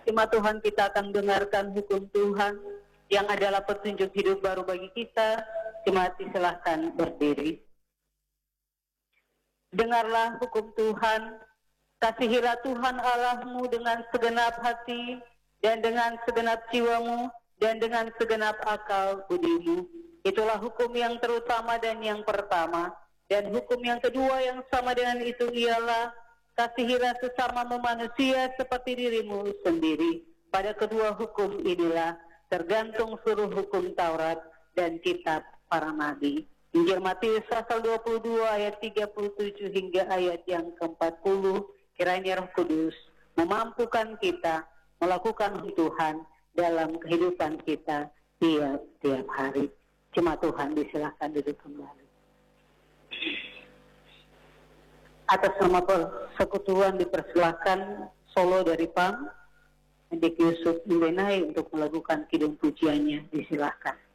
Jemaat Tuhan, kita akan dengarkan hukum Tuhan yang adalah petunjuk hidup baru bagi kita. Jemaat disilahkan berdiri. Dengarlah hukum Tuhan. Kasihilah Tuhan Allahmu dengan segenap hati dan dengan segenap jiwamu dan dengan segenap akal budimu. Itulah hukum yang terutama dan yang pertama. Dan hukum yang kedua yang sama dengan itu ialah kasihilah sesamamu manusia seperti dirimu sendiri. Pada kedua hukum inilah tergantung seluruh hukum Taurat dan kitab para nabi. Injil Matius pasal 22 ayat 37 hingga ayat yang ke-40. Kiranya Roh Kudus memampukan kita melakukan Tuhan dalam kehidupan kita tiap hari. Jemaat Tuhan, disilahkan duduk kembali. Atas nama persekutuan dipersilahkan solo dari PAM, Adik Yusuf Imbenai untuk melakukan kidung pujiannya, disilahkan.